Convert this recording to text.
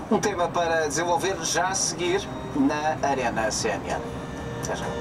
Um tema para desenvolver já a seguir na Arena CNN. Até já.